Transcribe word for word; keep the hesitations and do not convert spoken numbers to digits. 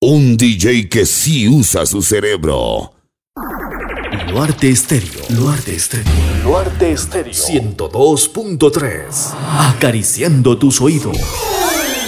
Un D J que sí usa su cerebro. Luarte Estéreo. Luarte Estéreo. Luarte Estéreo. ciento dos punto tres. Acariciando tus oídos.